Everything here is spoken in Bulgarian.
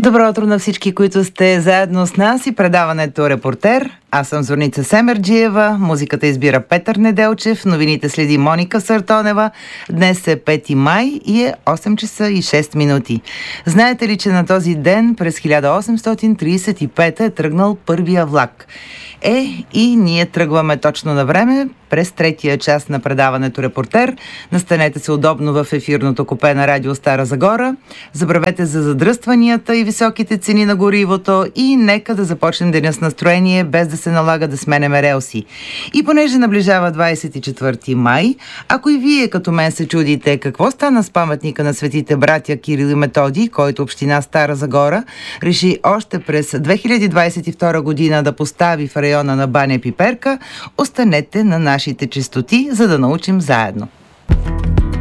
Добро утро на всички, които сте заедно с нас и предаването Репортер. Аз съм Зорница Семерджиева, музиката избира Петър Неделчев, новините следи Моника Сартонева. Днес е 5 май и е 8 часа и 6 минути. Знаете ли, че на този ден през 1835 е тръгнал първия влак? И ние тръгваме точно на време през третия част на предаването Репортер. Настанете се удобно в ефирното купе на Радио Стара Загора. Забравете за задръстванията и високите цени на горивото и нека да започнем деня с настроение, без да се налага да сменеме релси. И понеже наближава 24 май, ако и вие като мен се чудите какво стана с паметника на светите братя Кирил и Методий, който община Стара Загора реши още през 2022 година да постави в района на Баня Пиперка, останете на нашите честоти, за да научим заедно.